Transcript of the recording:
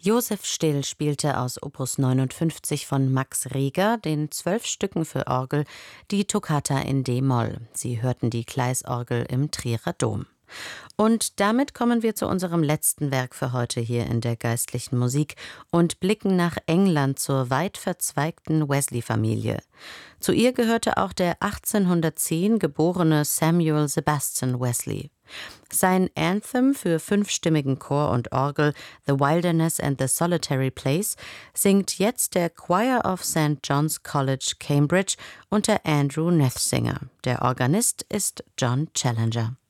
Josef Still spielte aus Opus 59 von Max Reger, den 12 Stücken für Orgel, die Toccata in d-Moll. Sie hörten die Gleisorgel im Trierer Dom. Und damit kommen wir zu unserem letzten Werk für heute hier in der geistlichen Musik und blicken nach England zur weit verzweigten Wesley-Familie. Zu ihr gehörte auch der 1810 geborene Samuel Sebastian Wesley. Sein Anthem für 5-stimmigen Chor und Orgel, The Wilderness and the Solitary Place, singt jetzt der Choir of St. John's College, Cambridge unter Andrew Nethsinger. Der Organist ist John Challenger.